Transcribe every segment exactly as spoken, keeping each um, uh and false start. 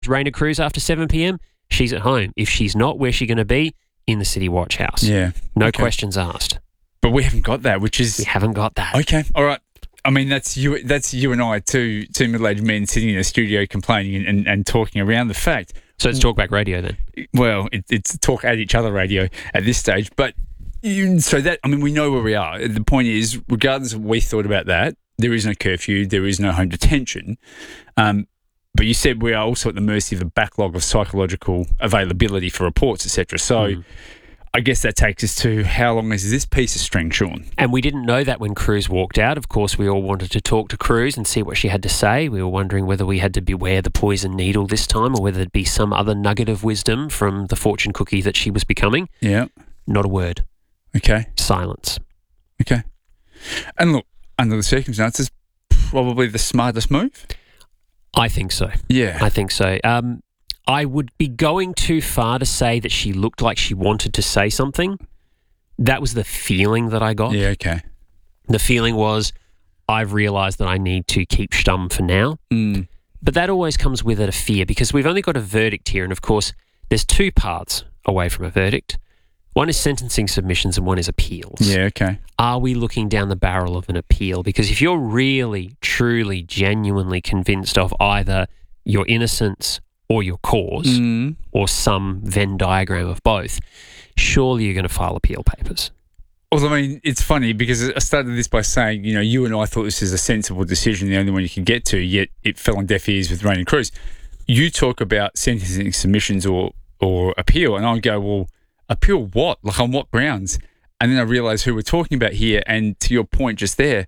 Raina Cruz after seven p.m, she's at home. If she's not, where's she going to be? In the City Watch House. Yeah. No okay. questions asked. But we haven't got that, which is... We haven't got that. Okay, all right. I mean, that's you That's you and I, two two middle-aged men sitting in a studio complaining and, and, and talking around the fact. So it's Talkback Radio then? Well, it, it's talk at each other radio at this stage. But you, so that, I mean, we know where we are. The point is, regardless of what we thought about that, there is no curfew, there is no home detention. Um, but you said we are also at the mercy of a backlog of psychological availability for reports, et cetera. So mm. I guess that takes us to how long is this piece of string, Sean? And we didn't know that when Cruz walked out. Of course, we all wanted to talk to Cruz and see what she had to say. We were wondering whether we had to beware the poison needle this time or whether there'd be some other nugget of wisdom from the fortune cookie that she was becoming. Yeah. Not a word. Okay. Silence. Okay. And look, under the circumstances, probably the smartest move? I think so. Yeah. I think so. Um, I would be going too far to say that she looked like she wanted to say something. That was the feeling that I got. Yeah, okay. The feeling was, I've realised that I need to keep stum for now. Mm. But that always comes with it a fear because we've only got a verdict here. And, of course, there's two paths away from a verdict. One is sentencing submissions and one is appeals. Yeah, okay. Are we looking down the barrel of an appeal? Because if you're really, truly, genuinely convinced of either your innocence or your cause, mm. or some Venn diagram of both, surely you're going to file appeal papers. Well, I mean, it's funny because I started this by saying, you know, you and I thought this is a sensible decision, the only one you could get to, yet it fell on deaf ears with Raina Cruz. You talk about sentencing submissions or, or appeal, and I go, well, appeal what? Like on what grounds? And then I realised who we're talking about here, and to your point just there,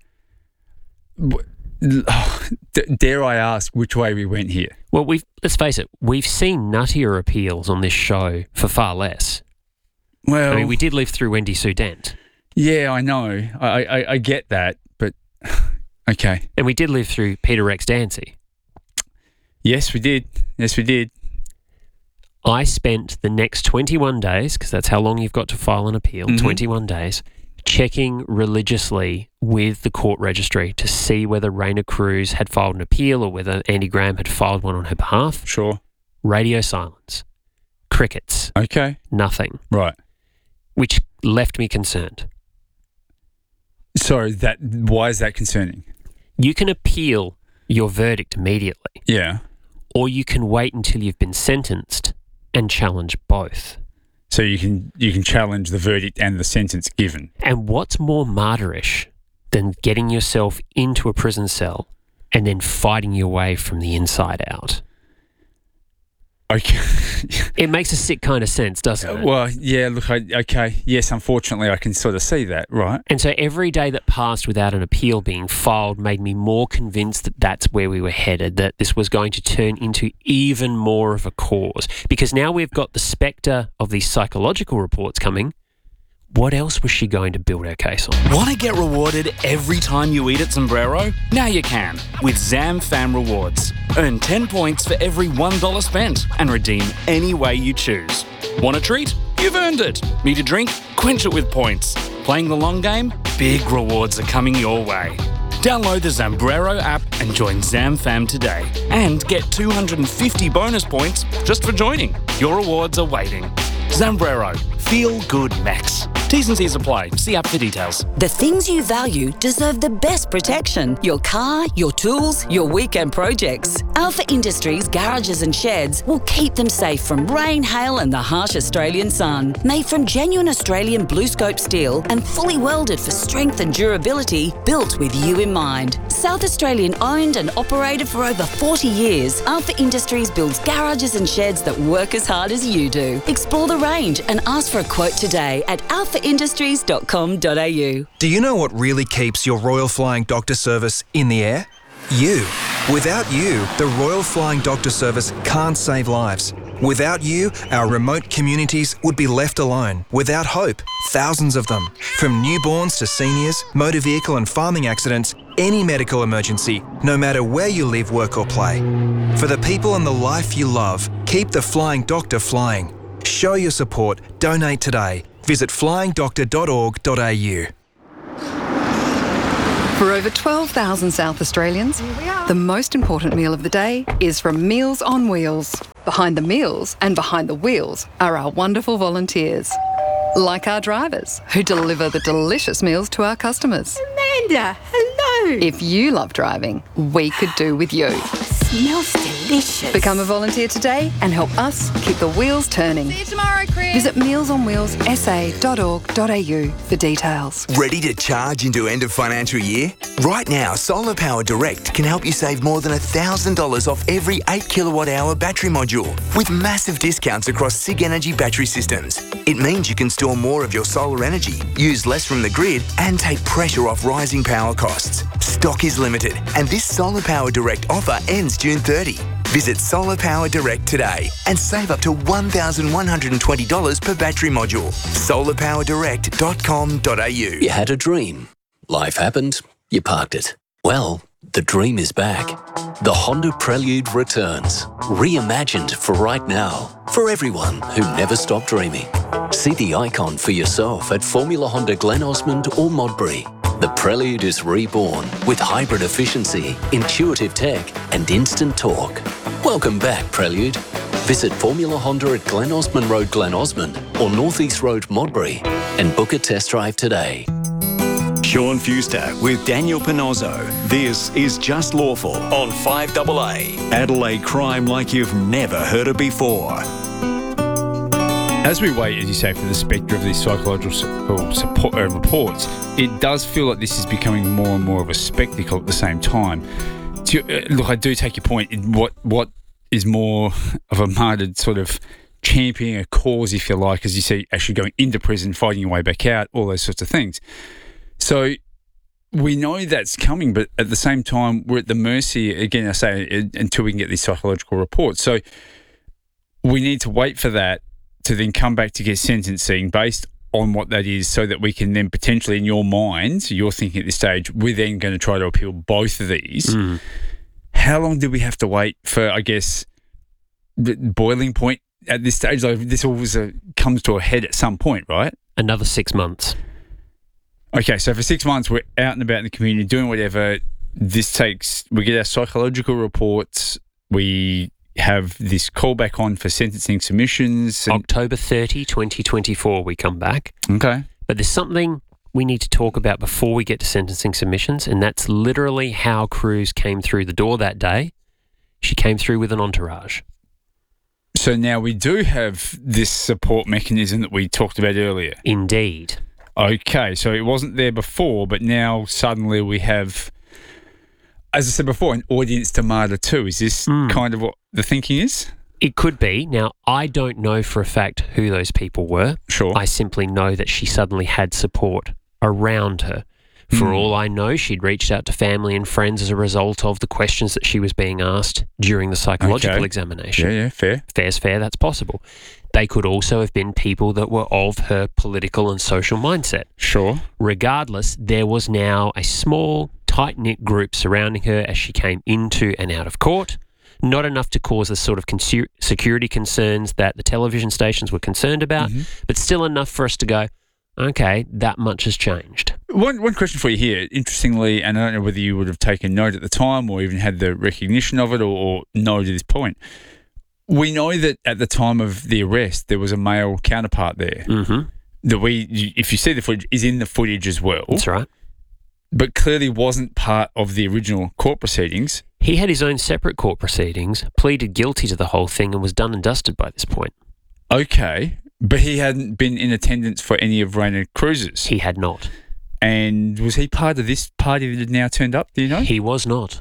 oh, dare I ask which way we went here? Well, we've let's face it, we've seen nuttier appeals on this show for far less. Well, I mean, we did live through Wendy Sue Dent. Yeah, I know. I, I, I get that, but okay. And we did live through Peter Rex Dancy. Yes, we did. Yes, we did. I spent the next twenty-one days, because that's how long you've got to file an appeal, mm-hmm. twenty-one days, checking religiously with the court registry to see whether Raina Cruz had filed an appeal or whether Andy Graham had filed one on her behalf. Sure. Radio silence. Crickets. Okay. Nothing. Right. Which left me concerned. So that why is that concerning? You can appeal your verdict immediately. Yeah. Or you can wait until you've been sentenced and challenge both. So you can you can challenge the verdict and the sentence given. And what's more martyrish than getting yourself into a prison cell and then fighting your way from the inside out? Okay. It makes a sick kind of sense, doesn't it? Well, yeah, look, I, okay. Yes, unfortunately, I can sort of see that, right? And so every day that passed without an appeal being filed made me more convinced that that's where we were headed, that this was going to turn into even more of a cause. Because now we've got the spectre of these psychological reports coming. What else was she going to build her case on? Want to get rewarded every time you eat at Sombrero? Now you can with ZamFam Rewards. Earn ten points for every one dollar spent and redeem any way you choose. Want a treat? You've earned it. Need a drink? Quench it with points. Playing the long game? Big rewards are coming your way. Download the Sombrero app and join ZamFam today. And get two hundred fifty bonus points just for joining. Your rewards are waiting. Sombrero. Feel good max. T's and C's apply. See app for details. The things you value deserve the best protection. Your car, your tools, your weekend projects. Alpha Industries garages and sheds will keep them safe from rain, hail and the harsh Australian sun. Made from genuine Australian blue scope steel and fully welded for strength and durability, built with you in mind. South Australian owned and operated for over forty years, Alpha Industries builds garages and sheds that work as hard as you do. Explore the range and ask for a quote today at alpha industries dot com dot a u. Do you know what really keeps your Royal Flying Doctor Service in the air? You. Without you, the Royal Flying Doctor Service can't save lives. Without you, our remote communities would be left alone, without hope. Thousands of them. From newborns to seniors, motor vehicle and farming accidents, any medical emergency, no matter where you live, work or play. For the people and the life you love, keep the Flying Doctor flying. Show your support. Donate today. Visit flying doctor dot org dot a u. For over twelve thousand South Australians, Here we are. The most important meal of the day is from Meals on Wheels. Behind the meals and behind the wheels are our wonderful volunteers. Like our drivers, who deliver the delicious meals to our customers. Amanda, hello. If you love driving, we could do with you. Smells delicious. Become a volunteer today and help us keep the wheels turning. See you tomorrow, Chris. Visit meals on wheels s a dot org dot a u for details. Ready to charge into end of financial year? Right now, Solar Power Direct can help you save more than one thousand dollars off every eight kilowatt hour battery module with massive discounts across SIG Energy battery systems. It means you can store more of your solar energy, use less from the grid and take pressure off rising power costs. Stock is limited and this Solar Power Direct offer ends June thirtieth. Visit Solar Power Direct today and save up to one thousand one hundred twenty dollars per battery module. solar power direct dot com dot a u. You had a dream. Life happened. You parked it. Well, the dream is back. The Honda Prelude returns. Reimagined for right now. For everyone who never stopped dreaming. See the icon for yourself at Formula Honda Glen Osmond or Modbury. The Prelude is reborn with hybrid efficiency, intuitive tech and instant torque. Welcome back, Prelude. Visit Formula Honda at Glen Osmond Road, Glen Osmond or North East Road, Modbury and book a test drive today. Sean Fuster with Daniel Panozzo. This is Just Lawful on five A A. Adelaide crime like you've never heard it before. As we wait, as you say, for the spectre of these psychological support, uh, reports, it does feel like this is becoming more and more of a spectacle at the same time. So, uh, look, I do take your point. In what what is more of a martyred sort of championing a cause, if you like, as you see, actually going into prison, fighting your way back out, all those sorts of things. So we know that's coming, but at the same time, we're at the mercy, again, I say, until we can get these psychological reports. So we need to wait for that to then come back to get sentencing based on what that is so that we can then potentially, in your mind, you're thinking at this stage, we're then going to try to appeal both of these. Mm. How long do we have to wait for, I guess, the boiling point at this stage? Like this always uh, comes to a head at some point, right? Another six months. Okay, so for six months, we're out and about in the community doing whatever. This takes, we get our psychological reports, we have this callback on for sentencing submissions. And October thirtieth, twenty twenty-four, we come back. Okay. But there's something we need to talk about before we get to sentencing submissions, and that's literally how Cruz came through the door that day. She came through with an entourage. So now we do have this support mechanism that we talked about earlier. Indeed. Okay, so it wasn't there before, but now suddenly we have, as I said before, an audience to martyr too. Is this mm. kind of what the thinking is? It could be. Now, I don't know for a fact who those people were. Sure. I simply know that she suddenly had support around her. For mm. all I know, she'd reached out to family and friends as a result of the questions that she was being asked during the psychological okay. examination. Yeah, yeah, fair. Fair's fair, that's possible. They could also have been people that were of her political and social mindset. Sure. Regardless, there was now a small, tight-knit group surrounding her as she came into and out of court. Not enough to cause the sort of consu- security concerns that the television stations were concerned about, mm-hmm. but still enough for us to go, okay, that much has changed. One one question for you here, interestingly, and I don't know whether you would have taken note at the time or even had the recognition of it or, or know to this point. We know that at the time of the arrest, there was a male counterpart there. Mm-hmm. That we, if you see the footage, is in the footage as well. That's right. But clearly wasn't part of the original court proceedings. He had his own separate court proceedings, pleaded guilty to the whole thing and was done and dusted by this point. Okay, but he hadn't been in attendance for any of Raina Cruz's. He had not. And was he part of this party that had now turned up, do you know? He was not.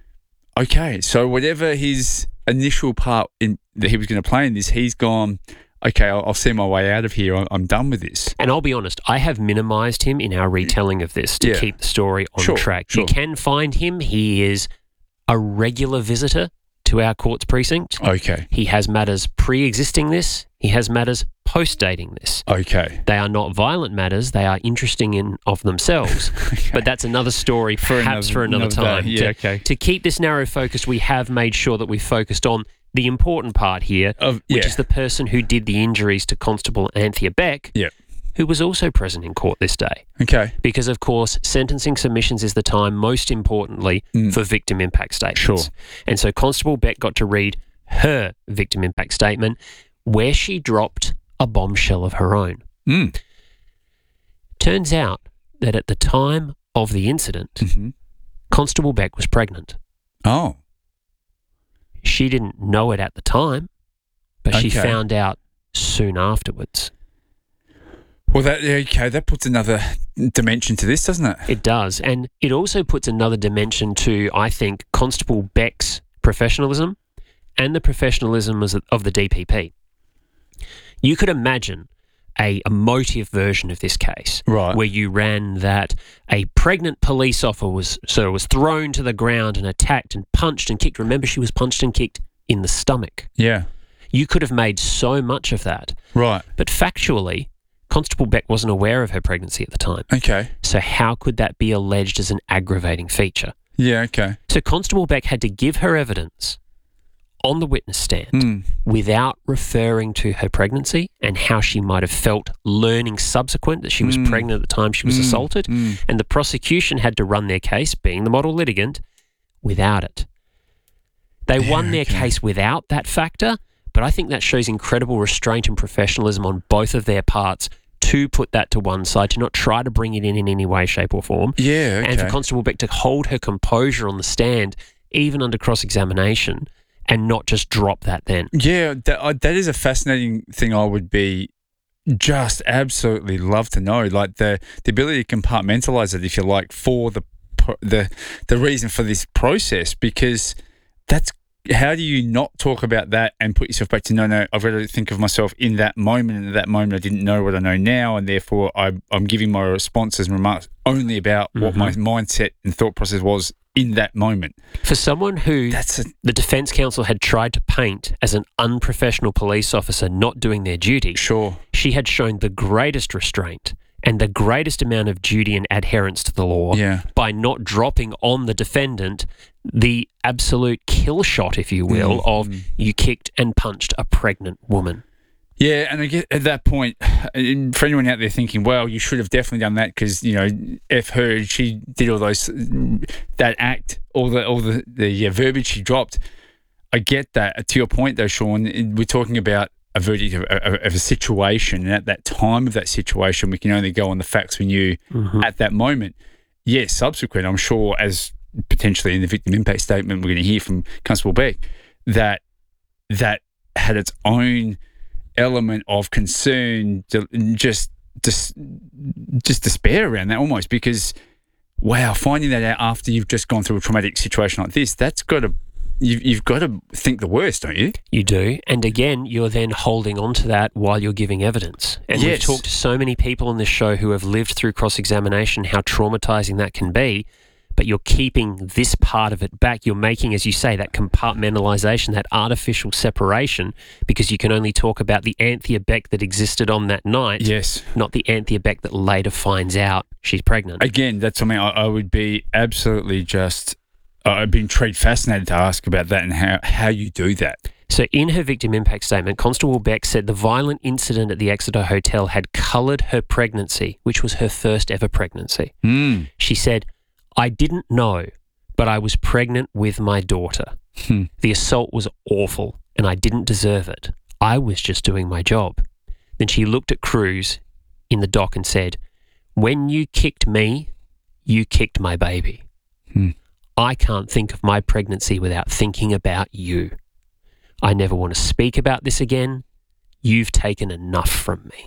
Okay, so whatever his initial part in that he was going to play in this, he's gone, okay, I'll, I'll see my way out of here. I'm, I'm done with this. And I'll be honest, I have minimised him in our retelling of this to yeah. keep the story on sure, track. Sure. You can find him. He is a regular visitor to our court's precinct. Okay. He has matters pre-existing this. He has matters post-dating this. Okay. They are not violent matters. They are interesting in of themselves. okay. But that's another story, for perhaps another, for another, another time. Day. Yeah, to, okay. to keep this narrow focus, we have made sure that we've focused on the important part here, of, which yeah. is the person who did the injuries to Constable Anthea Beck. Yeah. who was also present in court this day. Okay. Because, of course, sentencing submissions is the time, most importantly, Mm. for victim impact statements. Sure. And so Constable Beck got to read her victim impact statement where she dropped a bombshell of her own. Mm. Turns out that at the time of the incident, Mm-hmm. Constable Beck was pregnant. Oh. She didn't know it at the time, but she Okay. found out soon afterwards. Well, that okay, that puts another dimension to this, doesn't it? It does. And it also puts another dimension to, I think, Constable Beck's professionalism and the professionalism of of the D P P. You could imagine a emotive version of this case, Right. where you ran that a pregnant police officer was so was thrown to the ground and attacked and punched and kicked. Remember, she was punched and kicked in the stomach. Yeah. You could have made so much of that. Right. But factually, Constable Beck wasn't aware of her pregnancy at the time. Okay. So how could that be alleged as an aggravating feature? Yeah. Okay. So Constable Beck had to give her evidence on the witness stand Mm. without referring to her pregnancy and how she might have felt learning subsequent that she was Mm. pregnant at the time she was Mm. assaulted. Mm. And the prosecution had to run their case, being the model litigant, without it. They Yeah, won their okay. case without that factor, but I think that shows incredible restraint and professionalism on both of their parts to put that to one side, to not try to bring it in in any way, shape or form. Yeah. Okay. And for Constable Beck to hold her composure on the stand, even under cross-examination, and not just drop that then. Yeah, that, uh, that is a fascinating thing. I would be just absolutely love to know, like the the ability to compartmentalize it, if you like, for the pro- the the reason for this process, because that's how do you not talk about that and put yourself back to no, no, I've got to think of myself in that moment, and at that moment I didn't know what I know now, and therefore I, I'm giving my responses and remarks only about what my mindset and thought process was in that moment. For someone who That's a, the defence counsel had tried to paint as an unprofessional police officer not doing their duty, sure. she had shown the greatest restraint and the greatest amount of duty and adherence to the law Yeah. by not dropping on the defendant the absolute kill shot, if you will, Mm, of you kicked and punched a pregnant woman. Yeah, and I get at that point, and for anyone out there thinking, well, you should have definitely done that because, you know, F her, she did all those, that act, all the all the, the yeah, verbiage she dropped. I get that. To your point, though, Sean, we're talking about a verdict of, of, of a situation, and at that time of that situation, we can only go on the facts we knew Mm-hmm. at that moment. Yes, subsequent, I'm sure, as potentially in the victim impact statement we're going to hear from Constable Beck, that that had its own element of concern, just just just despair around that almost, because wow, finding that out after you've just gone through a traumatic situation like this, that's got to you've, you've got to think the worst, don't you? You do. And again, you're then holding on to that while you're giving evidence. And we've Yes. talked to so many people on this show who have lived through cross-examination, how traumatizing that can be. But you're keeping this part of it back. You're making, as you say, that compartmentalization, that artificial separation, because you can only talk about the Anthea Beck that existed on that night, Yes. not the Anthea Beck that later finds out she's pregnant. Again, that's something I, I would be absolutely just. Uh, I've been intrigued, fascinated to ask about that and how, how you do that. So in her victim impact statement, Constable Beck said the violent incident at the Exeter Hotel had coloured her pregnancy, which was her first ever pregnancy. Mm. She said, I didn't know, but I was pregnant with my daughter. Hmm. The assault was awful and I didn't deserve it. I was just doing my job. Then she looked at Cruz in the dock and said, when you kicked me, you kicked my baby. Hmm. I can't think of my pregnancy without thinking about you. I never want to speak about this again. You've taken enough from me.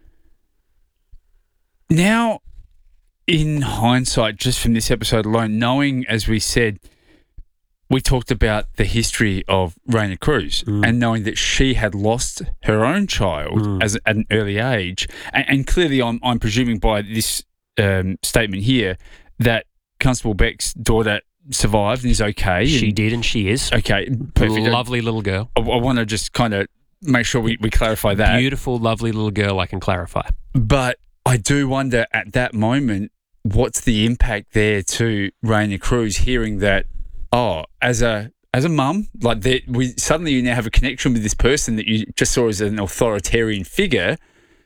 Now, in hindsight, just from this episode alone, knowing, as we said, we talked about the history of Raina Cruz Mm. and knowing that she had lost her own child Mm. as at an early age, and, and clearly, I'm, I'm presuming by this um, statement here that Constable Beck's daughter survived and is okay. She and- did and she is. Okay, perfect. Lovely little girl. I, I want to just kind of make sure we, we clarify that. Beautiful, lovely little girl, I can clarify. But I do wonder at that moment, what's the impact there to Raina Cruz hearing that, oh, as a as a mum, like that we suddenly you now have a connection with this person that you just saw as an authoritarian figure,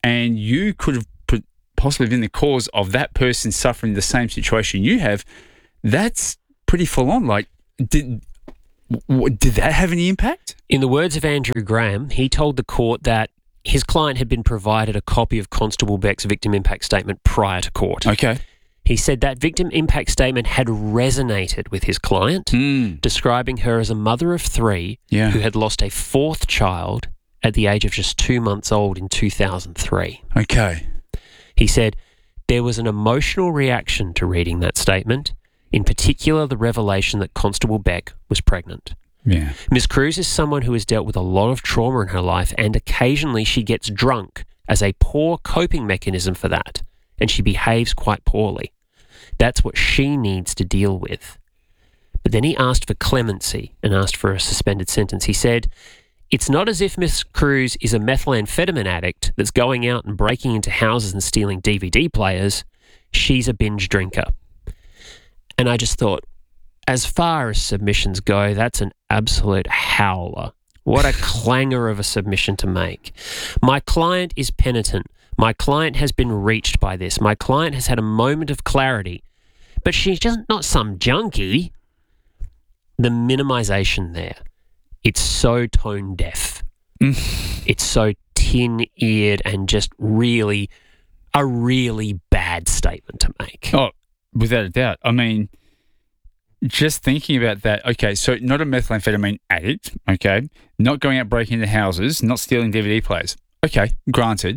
and you could have put, possibly been the cause of that person suffering the same situation you have, that's pretty full on. Like, did w- did that have any impact? In the words of Andrew Graham, he told the court that his client had been provided a copy of Constable Beck's victim impact statement prior to court. Okay. He said that victim impact statement had resonated with his client, Mm. describing her as a mother of three Yeah. who had lost a fourth child at the age of just two months old in two thousand three. Okay. He said, there was an emotional reaction to reading that statement, in particular the revelation that Constable Beck was pregnant. Yeah. Miss Cruz is someone who has dealt with a lot of trauma in her life, and occasionally she gets drunk as a poor coping mechanism for that, and she behaves quite poorly. That's what she needs to deal with. But then he asked for clemency and asked for a suspended sentence. He said, it's not as if Miss Cruz is a methamphetamine addict that's going out and breaking into houses and stealing D V D players. She's a binge drinker. And I just thought, as far as submissions go, that's an absolute howler. What a clanger of a submission to make. My client is penitent. My client has been reached by this. My client has had a moment of clarity. But she's just not some junkie. The minimisation there, it's so tone deaf. It's so tin-eared and just really a really bad statement to make. Oh, without a doubt. I mean, just thinking about that, okay, so not a methamphetamine addict, okay, not going out breaking into houses, not stealing D V D players. Okay, granted.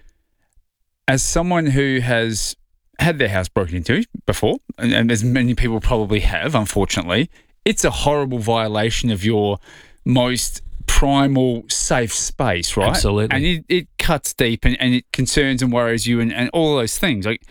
As someone who has had their house broken into before, and, and as many people probably have, unfortunately, it's a horrible violation of your most primal safe space, right? Absolutely. And it, it cuts deep and, and it concerns and worries you and, and all those things. Like,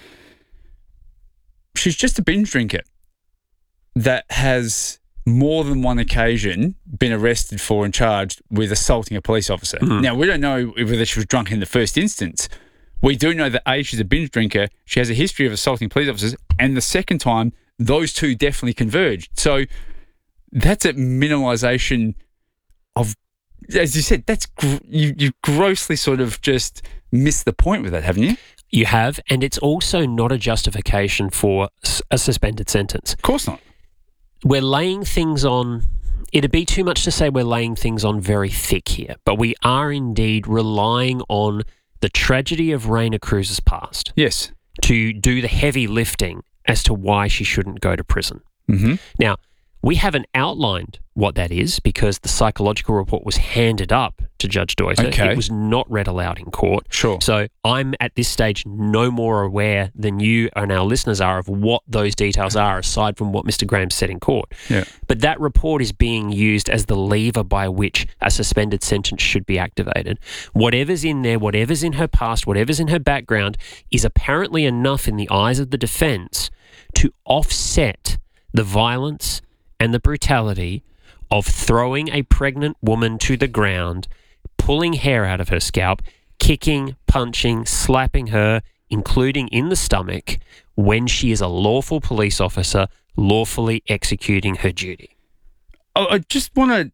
she's just a binge drinker that has more than one occasion been arrested for and charged with assaulting a police officer. Mm. Now, we don't know whether she was drunk in the first instance. We do know that A, she's a binge drinker, she has a history of assaulting police officers, and the second time, those two definitely converged. So that's a minimisation of, as you said, that's gr- you, you grossly sort of just missed the point with that, haven't you? You have, and it's also not a justification for a suspended sentence. Of course not. We're laying things on, it'd be too much to say we're laying things on very thick here, but we are indeed relying on the tragedy of Raina Cruz's past. Yes. To do the heavy lifting as to why she shouldn't go to prison. Mm-hmm. Now, we haven't outlined what that is because the psychological report was handed up to Judge Doiter. Okay. It was not read aloud in court. Sure. So I'm at this stage no more aware than you and our listeners are of what those details are aside from what Mister Graham said in court. Yeah. But that report is being used as the lever by which a suspended sentence should be activated. Whatever's in there, whatever's in her past, whatever's in her background is apparently enough in the eyes of the defence to offset the violence and the brutality of throwing a pregnant woman to the ground, pulling hair out of her scalp, kicking, punching, slapping her, including in the stomach, when she is a lawful police officer lawfully executing her duty. Oh, I just want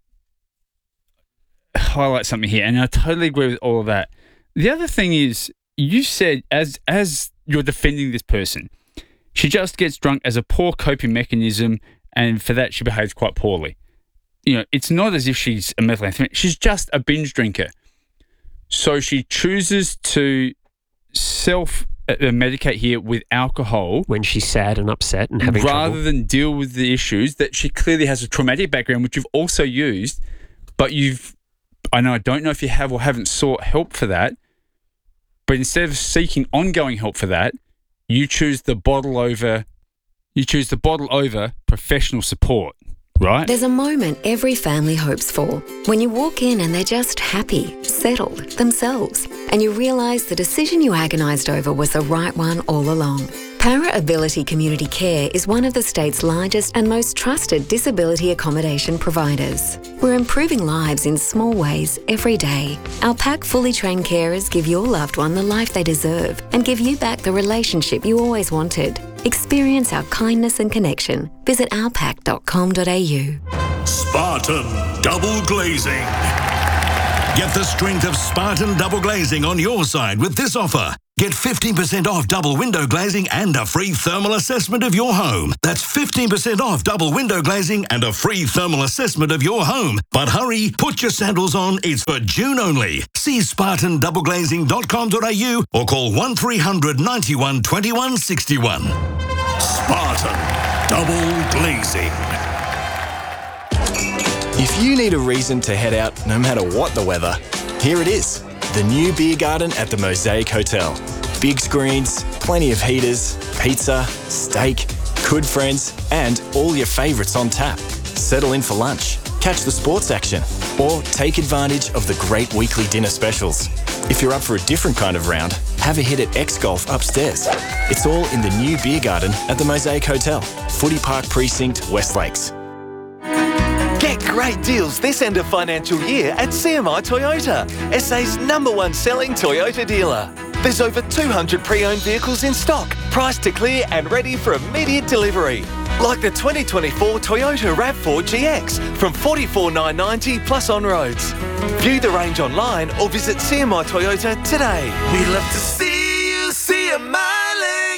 to highlight something here, and I totally agree with all of that. The other thing is, you said as as you're defending this person, she just gets drunk as a poor coping mechanism, and for that she behaves quite poorly. You know, it's not as if she's a methamphetamine. She's just a binge drinker. So she chooses to self-medicate here with alcohol. When she's sad and upset and having rather trouble. than deal with the issues that she clearly has a traumatic background, which you've also used, but you've, I know, I don't know if you have or haven't sought help for that, but instead of seeking ongoing help for that, you choose the bottle over, you choose the bottle over professional support, right? There's a moment every family hopes for. When you walk in and they're just happy, settled, themselves, and you realise the decision you agonised over was the right one all along. Para Ability Community Care is one of the state's largest and most trusted disability accommodation providers. We're improving lives in small ways every day. Our PAC fully trained carers give your loved one the life they deserve and give you back the relationship you always wanted. Experience our kindness and connection. Visit our pac dot com dot a u. Spartan Double Glazing. Get the strength of Spartan double glazing on your side with this offer. Get fifteen percent off double window glazing and a free thermal assessment of your home. That's fifteen percent off double window glazing and a free thermal assessment of your home. But hurry, put your sandals on. It's for June only. See spartan double glazing dot com dot a u or call one three hundred ninety-one twenty-one sixty-one. Spartan Double Glazing. If you need a reason to head out no matter what the weather, here it is. The new beer garden at the Mosaic Hotel. Big screens, plenty of heaters, pizza, steak, good friends, and all your favourites on tap. Settle in for lunch, catch the sports action, or take advantage of the great weekly dinner specials. If you're up for a different kind of round, have a hit at X Golf upstairs. It's all in the new beer garden at the Mosaic Hotel, Footy Park Precinct, West Lakes. Get great deals this end of financial year at C M I Toyota, S A's number one selling Toyota dealer. There's over two hundred pre-owned vehicles in stock, priced to clear and ready for immediate delivery. Like the twenty twenty-four Toyota RAV four G X from forty-four thousand nine hundred ninety dollars plus on roads. View the range online or visit C M I Toyota today. We love to see you see a miling.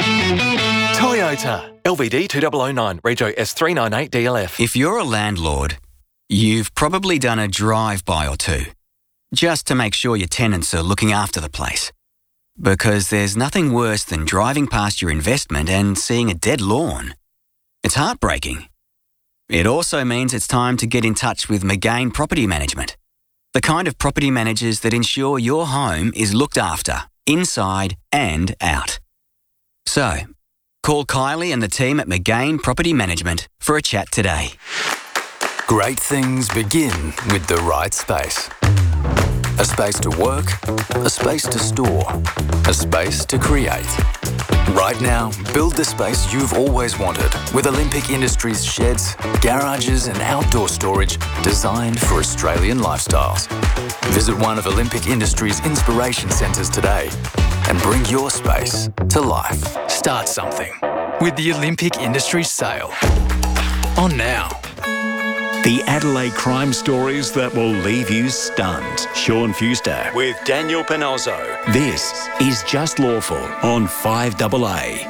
Toyota. L V D two thousand nine, Rego S three ninety-eight D L F. If you're a landlord, you've probably done a drive-by or two, just to make sure your tenants are looking after the place. Because there's nothing worse than driving past your investment and seeing a dead lawn. It's heartbreaking. It also means it's time to get in touch with McGain Property Management, the kind of property managers that ensure your home is looked after, inside and out. So, call Kylie and the team at McGain Property Management for a chat today. Great things begin with the right space. A space to work, a space to store, a space to create. Right now, build the space you've always wanted with Olympic Industries sheds, garages and outdoor storage designed for Australian lifestyles. Visit one of Olympic Industries' inspiration centres today and bring your space to life. Start something with the Olympic Industries sale. On now. The Adelaide crime stories that will leave you stunned. Sean Fewster with Daniel Panozzo. This is Just Lawful on five A A.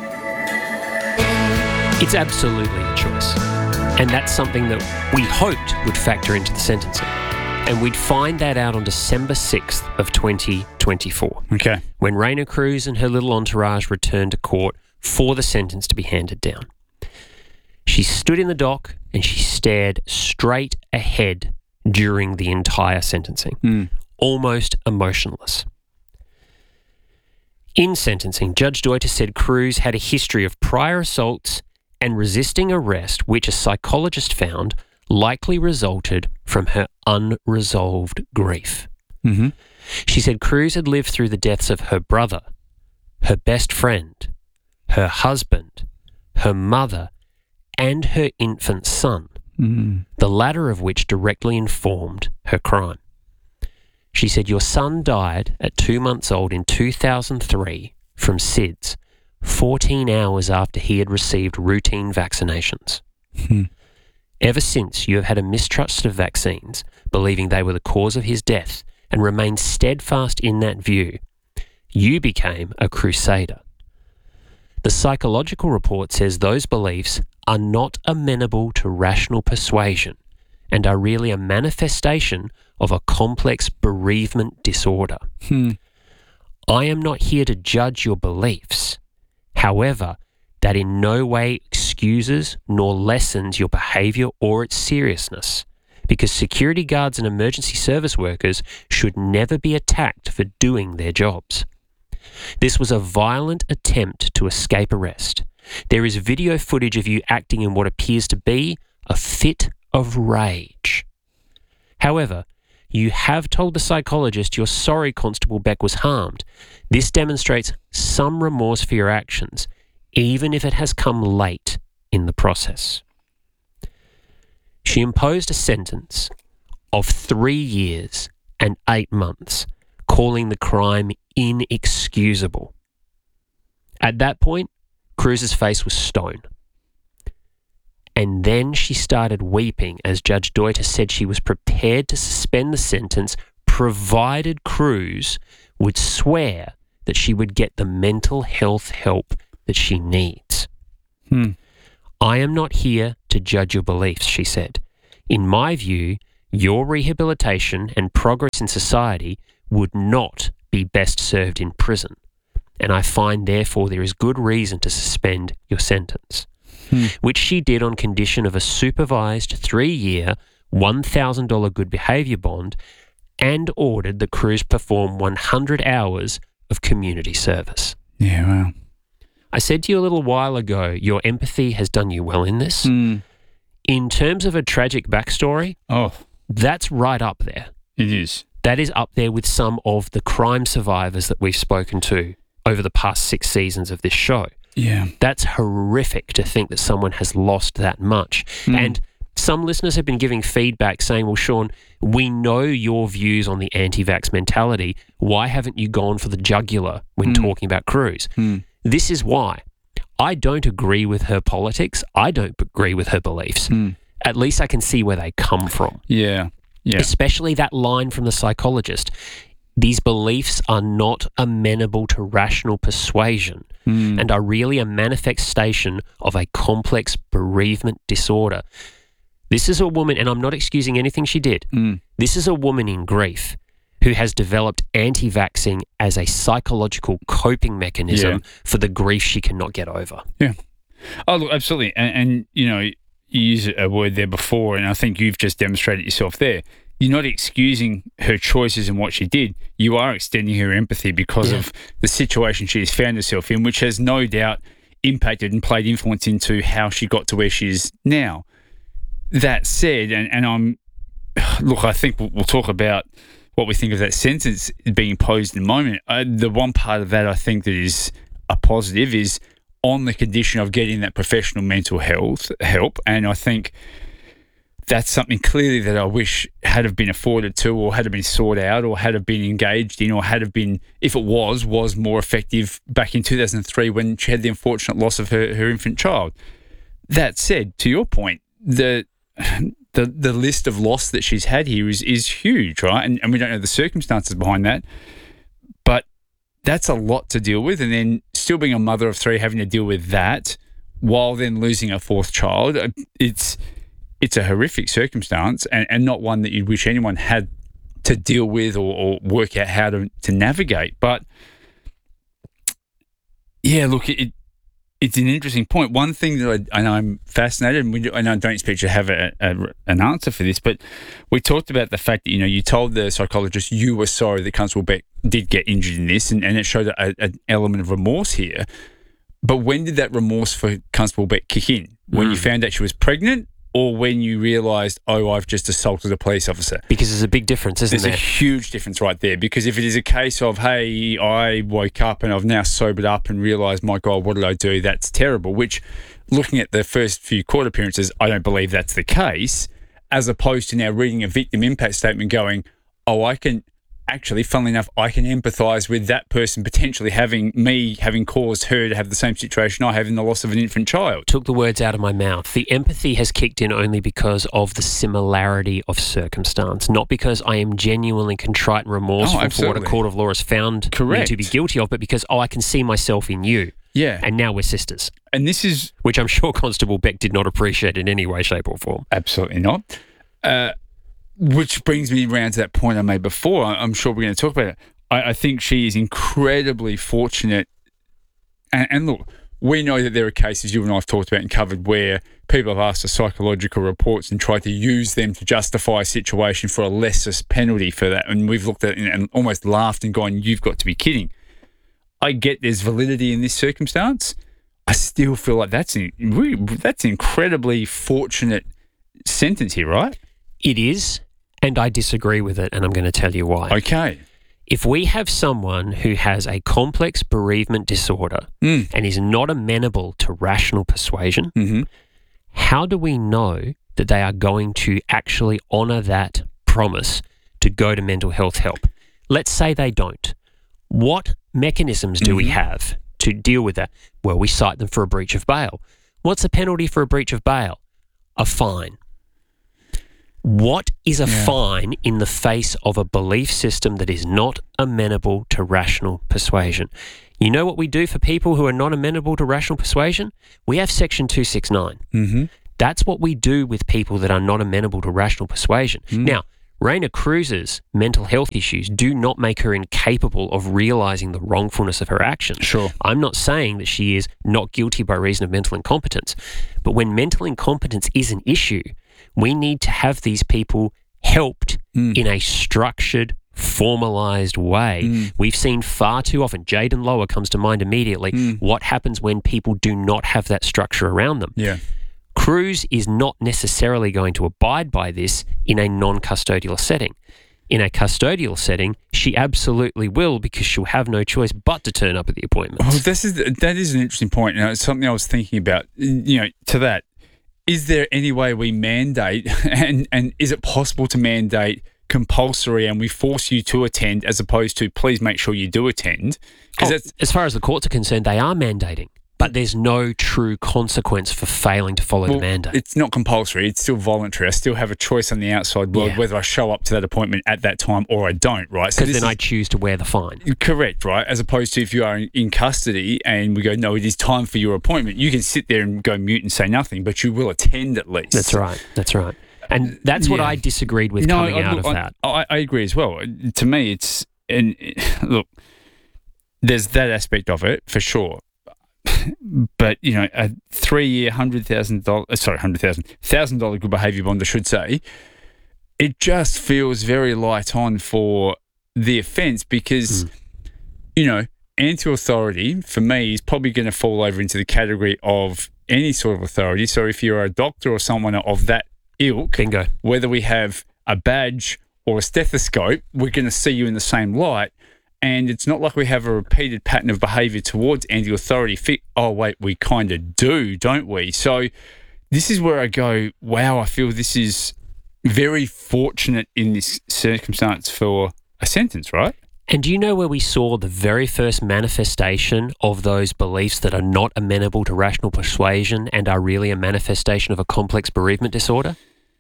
It's absolutely a choice. And that's something that we hoped would factor into the sentencing. And we'd find that out on December sixth of twenty twenty-four. Okay. When Raina Cruz and her little entourage returned to court for the sentence to be handed down. She stood in the dock and she stared straight ahead during the entire sentencing, mm. almost emotionless. In sentencing, Judge Deuter said Cruz had a history of prior assaults and resisting arrest, which a psychologist found likely resulted from her unresolved grief. Mm-hmm. She said Cruz had lived through the deaths of her brother, her best friend, her husband, her mother, and her infant son, mm. the latter of which directly informed her crime. She said, your son died at two months old in two thousand three from S I D S, fourteen hours after he had received routine vaccinations. Hmm. Ever since, you have had a mistrust of vaccines, believing they were the cause of his death, and remained steadfast in that view. You became a crusader. The psychological report says those beliefs are not amenable to rational persuasion and are really a manifestation of a complex bereavement disorder. Hmm. I am not here to judge your beliefs. However, that in no way excuses nor lessens your behaviour or its seriousness, because security guards and emergency service workers should never be attacked for doing their jobs. This was a violent attempt to escape arrest. There is video footage of you acting in what appears to be a fit of rage. However, you have told the psychologist you're sorry Constable Beck was harmed. This demonstrates some remorse for your actions, even if it has come late in the process. She imposed a sentence of three years and eight months, calling the crime inexcusable. At that point, Cruz's face was stone. And then she started weeping as Judge Deuter said she was prepared to suspend the sentence provided Cruz would swear that she would get the mental health help that she needs. Hmm. I am not here to judge your beliefs, she said. In my view, your rehabilitation and progress in society would not be best served in prison, and I find therefore there is good reason to suspend your sentence, Hmm. which she did on condition of a supervised three-year, one thousand dollars good behaviour bond, and ordered that Cruz perform one hundred hours of community service. Yeah, wow. I said to you a little while ago, your empathy has done you well in this. Mm. In terms of a tragic backstory, oh, that's right up there. It is. That is up there with some of the crime survivors that we've spoken to over the past six seasons of this show. Yeah. That's horrific to think that someone has lost that much. Mm. And some listeners have been giving feedback saying, well, Sean, we know your views on the anti-vax mentality. Why haven't you gone for the jugular when Mm. talking about Cruz? Mm. This is why. I don't agree with her politics. I don't agree with her beliefs. Mm. At least I can see where they come from. Yeah. Yeah. Especially that line from the psychologist. These beliefs are not amenable to rational persuasion Mm. and are really a manifestation of a complex bereavement disorder. This is a woman, and I'm not excusing anything she did. Mm. This is a woman in grief who has developed anti-vaxxing as a psychological coping mechanism Yeah. for the grief she cannot get over. Yeah. Oh, look, absolutely. And, and, you know, you used a word there before, and I think you've just demonstrated yourself there. You're not excusing her choices and what she did. You are extending her empathy because Yeah. of the situation she has found herself in, which has no doubt impacted and played influence into how she got to where she is now. That said, and, and I'm, look, I think we'll, we'll talk about what we think of that sentence being imposed in a moment. Uh, the one part of that I think that is a positive is on the condition of getting that professional mental health help. And I think that's something clearly that I wish had have been afforded to, or had have been sought out, or had have been engaged in, or had have been, if it was, was more effective back in two thousand three when she had the unfortunate loss of her, her infant child. That said, to your point, the the the list of loss that she's had here is is huge, right? And, and we don't know the circumstances behind that, but that's a lot to deal with. And then still being a mother of three, having to deal with that while then losing a fourth child, it's it's a horrific circumstance, and, and not one that you'd wish anyone had to deal with or, or work out how to, to navigate. But yeah, look, it, it's an interesting point. One thing that I, and I'm fascinated, and, we do, and I don't expect you to have a, a, an answer for this, but we talked about the fact that, you know, you told the psychologist you were sorry that Constable Beck did get injured in this, and, and it showed a, an element of remorse here. But when did that remorse for Constable Beck kick in? When Mm. you found out she was pregnant, or when you realised, oh, I've just assaulted a police officer? Because there's a big difference, isn't There's there? a huge difference right there. Because if it is a case of, hey, I woke up and I've now sobered up and realised, my God, what did I do? That's terrible. Which, looking at the first few court appearances, I don't believe that's the case, as opposed to now reading a victim impact statement going, oh, I can... Actually, funnily enough, I can empathise with that person potentially having me having caused her to have the same situation I have in the loss of an infant child. Took the words out of my mouth. The empathy has kicked in only because of the similarity of circumstance, not because I am genuinely contrite and remorseful Oh, for what a absolutely. court of law has found Correct. me to be guilty of, but because, oh, I can see myself in you. Yeah. And now we're sisters. And this is... Which I'm sure Constable Beck did not appreciate in any way, shape or form. Absolutely not. Uh, which brings me around to that point I made before. I- I'm sure we're going to talk about it. I, I think she is incredibly fortunate. And, and look, we know that there are cases you and I have talked about and covered where people have asked for psychological reports and tried to use them to justify a situation for a lesser penalty for that. And we've looked at it and almost laughed and gone, you've got to be kidding. I get there's validity in this circumstance. I still feel like that's in, really, that's an incredibly fortunate sentence here, right? It is, and I disagree with it, and I'm going to tell you why. Okay. If we have someone who has a complex bereavement disorder Mm. and is not amenable to rational persuasion, mm-hmm. how do we know that they are going to actually honour that promise to go to mental health help? Let's say they don't. What mechanisms do we Mm-hmm. have to deal with that? Well, we cite them for a breach of bail. What's the penalty for a breach of bail? A fine. What is a Yeah. fine in the face of a belief system that is not amenable to rational persuasion? You know what we do for people who are not amenable to rational persuasion? We have Section two sixty-nine. Mm-hmm. That's what we do with people that are not amenable to rational persuasion. Mm. Now, Raina Cruz's mental health issues do not make her incapable of realising the wrongfulness of her actions. Sure. I'm not saying that she is not guilty by reason of mental incompetence, but when mental incompetence is an issue, we need to have these people helped Mm. in a structured, formalised way. Mm. We've seen far too often, Jaden Lower comes to mind immediately, Mm. what happens when people do not have that structure around them. Yeah. Cruz is not necessarily going to abide by this in a non-custodial setting. In a custodial setting, she absolutely will, because she'll have no choice but to turn up at the appointments. Oh, this is that is an interesting point. Now, it's something I was thinking about. You know, to that, is there any way we mandate, and and is it possible to mandate compulsory and we force you to attend, as opposed to please make sure you do attend? Oh, as far as the courts are concerned, they are mandating, but there's no true consequence for failing to follow well, the mandate. It's not compulsory. It's still voluntary. I still have a choice on the outside world Yeah. whether I show up to that appointment at that time or I don't, right? Because this then is- I choose to wear the fine. Correct, right? As opposed to if you are in, in custody and we go, no, it is time for your appointment. You can sit there and go mute and say nothing, but you will attend at least. That's right. That's right. And that's what Yeah. I disagreed with No, coming I- out look, of I, that. I, I agree as well. To me, it's and look, there's that aspect of it for sure. But you know, a three-year, hundred thousand dollars, sorry, hundred thousand, thousand dollar good behaviour bond, I should say, it just feels very light on for the offence because, Mm. you know, anti-authority for me is probably going to fall over into the category of any sort of authority. So if you're a doctor or someone of that ilk, bingo, whether we have a badge or a stethoscope, we're going to see you in the same light. And it's not like we have a repeated pattern of behaviour towards anti-authority. Fi- Oh, wait, we kind of do, don't we? So this is where I go, wow, I feel this is very fortunate in this circumstance for a sentence, right? And do you know where we saw the very first manifestation of those beliefs that are not amenable to rational persuasion and are really a manifestation of a complex bereavement disorder?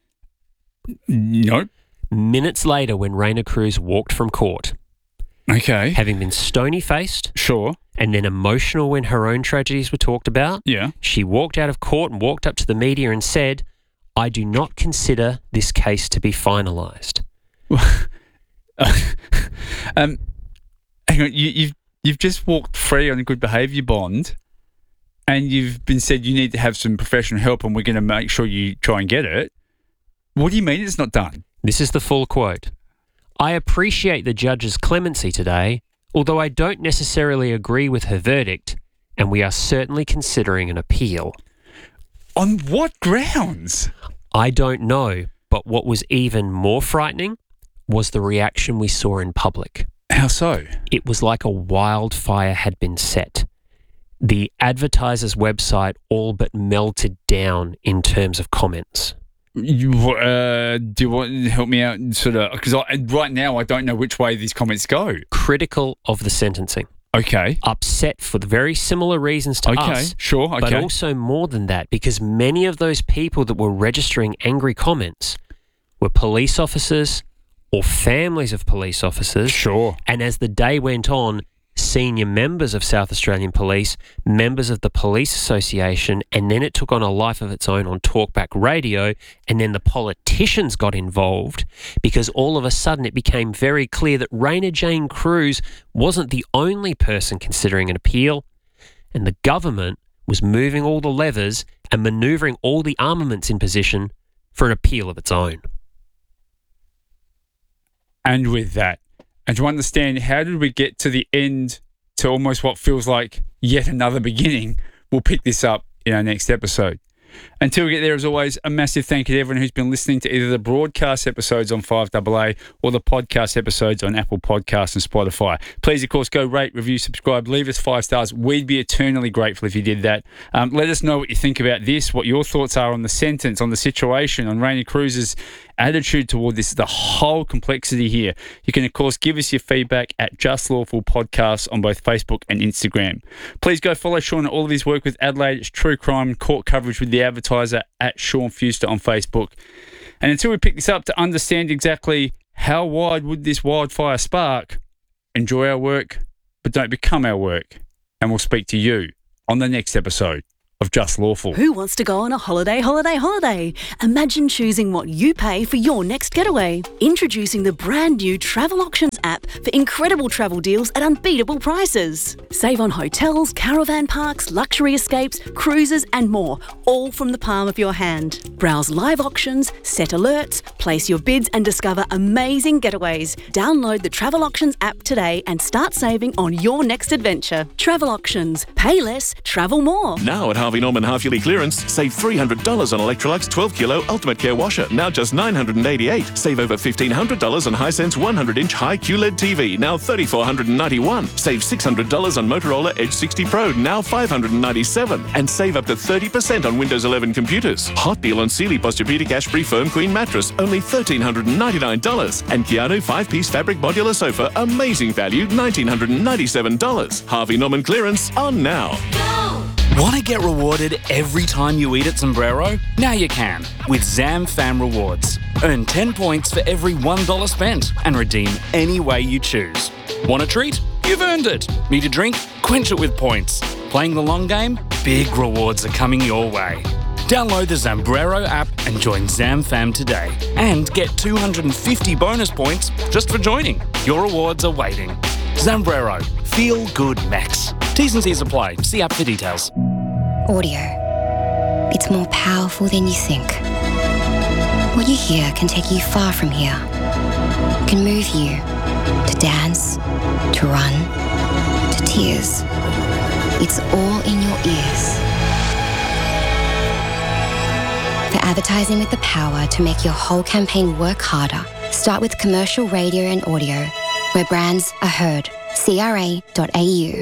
Nope. Minutes later, when Raina Cruz walked from court, okay, having been stony-faced, sure, and then emotional when her own tragedies were talked about, yeah, she walked out of court and walked up to the media and said, "I do not consider this case to be finalised." um, hang on, you, you've you've just walked free on a good behaviour bond, and you've been said you need to have some professional help, and we're going to make sure you try and get it. What do you mean it's not done? This is the full quote. "I appreciate the judge's clemency today, although I don't necessarily agree with her verdict, and we are certainly considering an appeal." On what grounds? I don't know, but what was even more frightening was the reaction we saw in public. How so? It was like a wildfire had been set. The advertiser's website all but melted down in terms of comments. You, uh, do you want to help me out? Sort of, because right now I don't know which way these comments go. Critical of the sentencing. Okay. Upset for the very similar reasons to Okay, us. sure, But okay. also more than that, because many of those people that were registering angry comments were police officers or families of police officers. Sure. And as the day went on, senior members of South Australian Police, members of the Police Association, and then it took on a life of its own on Talkback Radio, and then the politicians got involved because all of a sudden it became very clear that Raina Jane Cruz wasn't the only person considering an appeal, and the government was moving all the levers and manoeuvring all the armaments in position for an appeal of its own. And with that, and to understand how did we get to the end to almost what feels like yet another beginning, we'll pick this up in our next episode. Until we get there, as always, a massive thank you to everyone who's been listening to either the broadcast episodes on five A A or the podcast episodes on Apple Podcasts and Spotify. Please, of course, go rate, review, subscribe, leave us five stars. We'd be eternally grateful if you did that. Um, let us know what you think about this, what your thoughts are on the sentence, on the situation, on Raina Cruz's attitude toward this, the whole complexity here. You can, of course, give us your feedback at Just Lawful Podcasts on both Facebook and Instagram. Please go follow Sean and all of his work with Adelaide. It's true crime, court coverage with the advertiser at Sean Fuster on Facebook. And until we pick this up to understand exactly how wide would this wildfire spark, enjoy our work, but don't become our work. And we'll speak to you on the next episode of Just Lawful. Who wants to go on a holiday, holiday, holiday? Imagine choosing what you pay for your next getaway. Introducing the brand new Travel Auctions app for incredible travel deals at unbeatable prices. Save on hotels, caravan parks, luxury escapes, cruises and more, all from the palm of your hand. Browse live auctions, set alerts, place your bids and discover amazing getaways. Download the Travel Auctions app today and start saving on your next adventure. Travel Auctions. Pay less, travel more. Now at Harvey Norman half-yearly clearance, save three hundred dollars on Electrolux twelve kilo Ultimate Care Washer, now just nine hundred eighty-eight dollars. Save over fifteen hundred dollars on Hisense one hundred inch high Q L E D T V, now three thousand four hundred ninety-one dollars. Save six hundred dollars on Motorola Edge sixty Pro, now five hundred ninety-seven dollars. And save up to thirty percent on Windows eleven computers. Hot deal on Sealy Posturepedic Ashbury Firm Queen Mattress, only one thousand three hundred ninety-nine dollars. And Keanu five-piece fabric modular sofa, amazing value, one thousand nine hundred ninety-seven dollars. Harvey Norman clearance on now. Want to get rewarded every time you eat at Sombrero? Now you can with Zam Fam Rewards. Earn ten points for every one dollar spent and redeem any way you choose. Want a treat? You've earned it. Need a drink? Quench it with points. Playing the long game? Big rewards are coming your way. Download the Zambrero app and join Zam Fam today. And get two hundred fifty bonus points just for joining. Your rewards are waiting. Zambrero. Feel good max. T's and C's apply. See app for details. Audio. It's more powerful than you think. What you hear can take you far from here. Can move you to dance, to run, to tears. It's all in your ears. For advertising with the power to make your whole campaign work harder, start with commercial radio and audio, where brands are heard. C R A dot A U.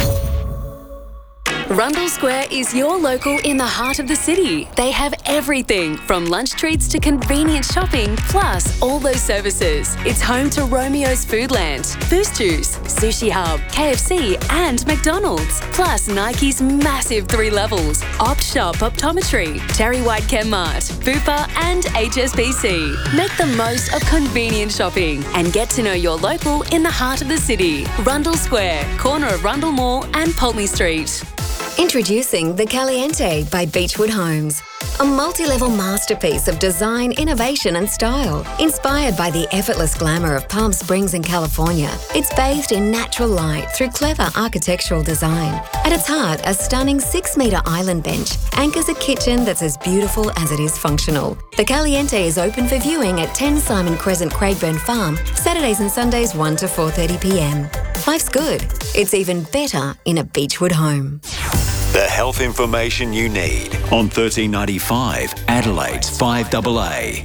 Rundle Square is your local in the heart of the city. They have everything from lunch treats to convenient shopping, plus all those services. It's home to Romeo's Foodland, Boost Juice, Sushi Hub, K F C and McDonald's. Plus Nike's massive three levels, Opt Shop Optometry, Terry White Chemmart, Fupa and H S B C. Make the most of convenient shopping and get to know your local in the heart of the city. Rundle Square, corner of Rundle Mall and Pulteney Street. Introducing the Caliente by Beechwood Homes. A multi-level masterpiece of design, innovation and style. Inspired by the effortless glamour of Palm Springs in California, it's bathed in natural light through clever architectural design. At its heart, a stunning six-metre island bench anchors a kitchen that's as beautiful as it is functional. The Caliente is open for viewing at ten Simon Crescent, Craigburn Farm, Saturdays and Sundays one to four thirty p m. Life's good. It's even better in a Beechwood home. The health information you need on thirteen ninety-five Adelaide's five A A.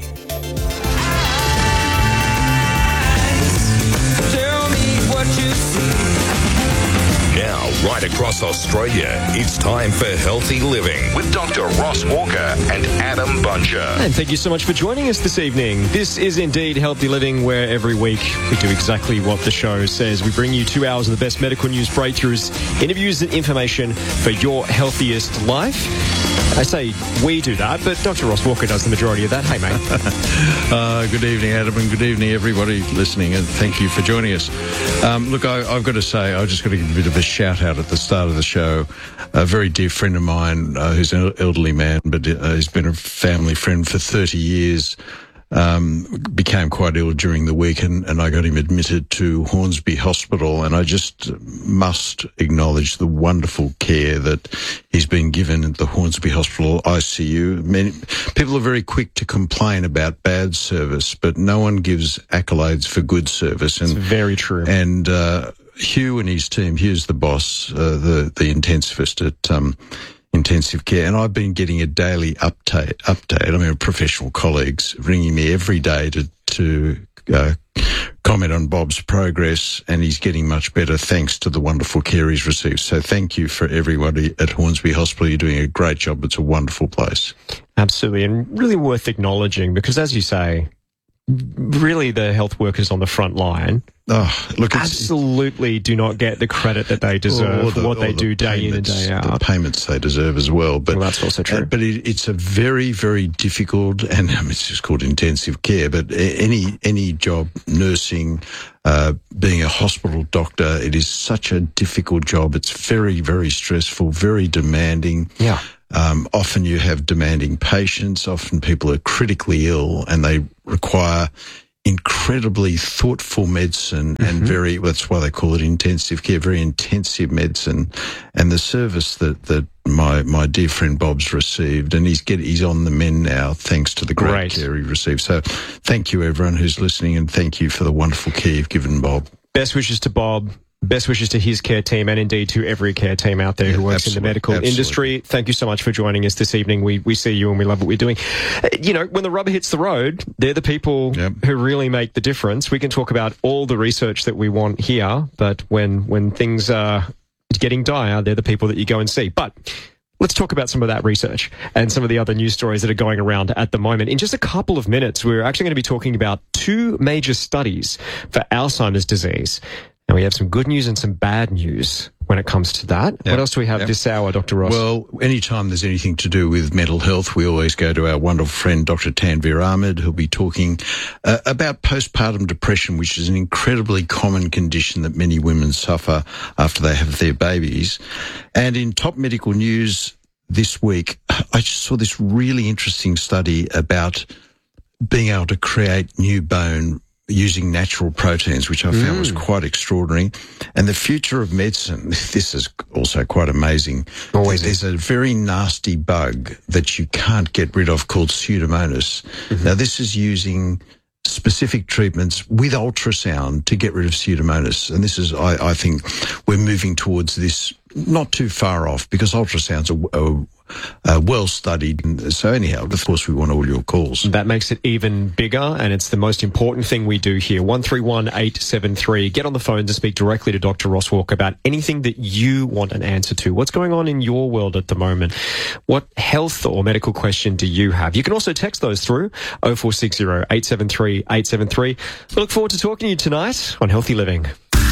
Tell me what you see. Now, right across Australia, it's time for Healthy Living with Doctor Ross Walker and Adam Buncher. And thank you so much for joining us this evening. This is indeed Healthy Living, where every week we do exactly what the show says. We bring you two hours of the best medical news breakthroughs, interviews and information for your healthiest life. I say we do that, but Doctor Ross Walker does the majority of that. Hey, mate. uh, good evening, Adam, and good evening, everybody listening, and thank you for joining us. Um, look, I, I've got to say, I've just got to give a bit of a shout-out at the start of the show. A very dear friend of mine, uh, who's an elderly man, but uh, he's been a family friend for thirty years, um, became quite ill during the week, and, and I got him admitted to Hornsby Hospital, and I just must acknowledge the wonderful care that he's been given at the Hornsby Hospital I C U. Many people are very quick to complain about bad service, but no one gives accolades for good service. And it's very true. And uh, Hugh and his team, Hugh's the boss, uh, the, the intensivist at um, intensive care, and I've been getting a daily update. Update. I mean, professional colleagues ringing me every day to to uh, comment on Bob's progress, and he's getting much better thanks to the wonderful care he's received. So thank you for everybody at Hornsby Hospital. You're doing a great job. It's a wonderful place. Absolutely, and really worth acknowledging because, as you say, really the health workers on the front line oh, look, it's, absolutely do not get the credit that they deserve the, for what they the do day in and day out. The payments they deserve as well. But well, that's also true. Uh, but it, it's a very, very difficult, and um, it's just called intensive care, but any any job, nursing, uh, being a hospital doctor, it is such a difficult job. It's very, very stressful, very demanding. Yeah. Um, often you have demanding patients. Often people are critically ill and they require incredibly thoughtful medicine and Mm-hmm. very, that's why they call it intensive care, very intensive medicine. And the service that, that my, my dear friend Bob's received, and he's get, he's on the mend now thanks to the great, Great. care he received. So thank you everyone who's listening, and thank you for the wonderful care you've given Bob. Best wishes to Bob. Best wishes to his care team, and indeed to every care team out there Yeah, who works absolutely, in the medical absolutely. industry. Thank you so much for joining us this evening. We we see you and we love what we're doing. Uh, You know, when the rubber hits the road, they're the people Yep. who really make the difference. We can talk about all the research that we want here, but when when things are getting dire, they're the people that you go and see. But let's talk about some of that research and some of the other news stories that are going around at the moment. In just a couple of minutes, we're actually going to be talking about two major studies for Alzheimer's disease. And we have some good news and some bad news when it comes to that. Yep. What else do we have Yep. this hour, Doctor Ross? Well, anytime there's anything to do with mental health, we always go to our wonderful friend, Doctor Tanvir Ahmed, who'll be talking uh, about postpartum depression, which is an incredibly common condition that many women suffer after they have their babies. And in top medical news this week, I just saw this really interesting study about being able to create new bone using natural proteins, which I found was quite extraordinary. And the future of medicine, this is also quite amazing. Always There's a very nasty bug that you can't get rid of called Pseudomonas. Now, this is using specific treatments with ultrasound to get rid of Pseudomonas. And this is, I, I think, we're moving towards this not too far off, because ultrasounds are, are Uh, well studied. So anyhow, of course, we want all your calls. That makes it even bigger, and it's the most important thing we do here. one three one eight seven three. Get on the phone to speak directly to Doctor Ross Walker about anything that you want an answer to. What's going on in your world at the moment? What health or medical question do you have? You can also text those through oh four six oh, eight seven three, eight seven three. We look forward to talking to you tonight on Healthy Living.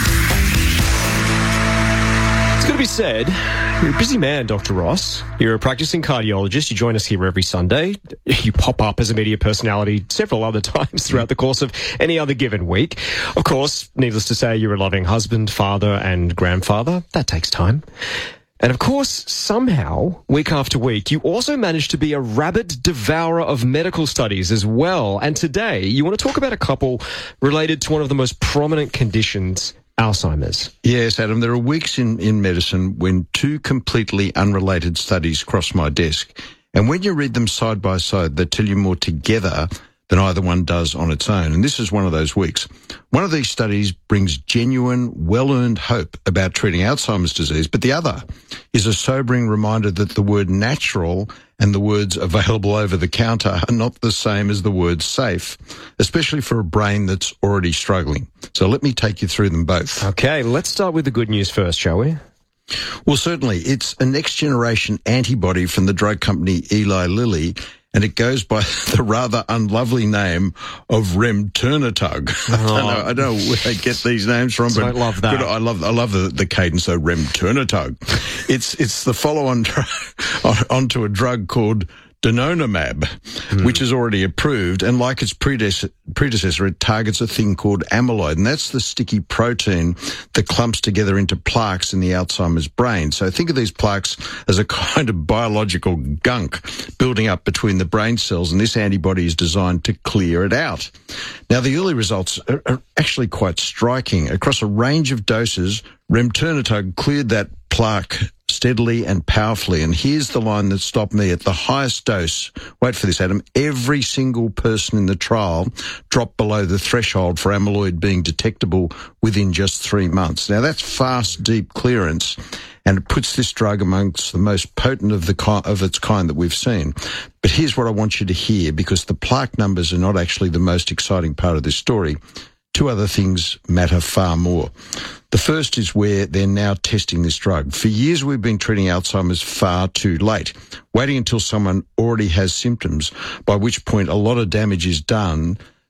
It's got to be said, you're a busy man, Doctor Ross. You're a practicing cardiologist. You join us here every Sunday. You pop up as a media personality several other times throughout the course of any other given week. Of course, needless to say, you're a loving husband, father, and grandfather. That takes time. And of course, somehow, week after week, you also manage to be a rabid devourer of medical studies as well. And today, you want to talk about a couple related to one of the most prominent conditions, Alzheimer's. Yes, Adam, there are weeks in, in medicine when two completely unrelated studies cross my desk. And when you read them side by side, they tell you more together than either one does on its own. And this is one of those weeks. One of these studies brings genuine, well-earned hope about treating Alzheimer's disease, but the other is a sobering reminder that the word natural and the words available over the counter are not the same as the word safe, especially for a brain that's already struggling. So let me take you through them both. Okay, let's start with the good news first, shall we? Well, certainly. It's a next-generation antibody from the drug company Eli Lilly, and it goes by the rather unlovely name of remternetug. Oh. I don't know, I don't know where they get these names from, So but I love that. Good, I love, I love the, the cadence of remternetug. It's it's the follow-on dr- on, onto a drug called donanemab, mm. which is already approved, and like its predecessor, predecessor, it targets a thing called amyloid, and that's the sticky protein that clumps together into plaques in the Alzheimer's brain. So think of these plaques as a kind of biological gunk building up between the brain cells, and this antibody is designed to clear it out. Now, the early results are, are actually quite striking. Across a range of doses, remternetug cleared that plaque steadily and powerfully. And here's the line that stopped me. At the highest dose, wait for this, Adam, every single person in the trial dropped below the threshold for amyloid being detectable within just three months. Now, that's fast, deep clearance, and it puts this drug amongst the most potent of the ki- of its kind that we've seen. But here's what I want you to hear, because the plaque numbers are not actually the most exciting part of this story. Two other things matter far more. The first is where they're now testing this drug. For years, we've been treating Alzheimer's far too late, waiting until someone already has symptoms, by which point a lot of damage is done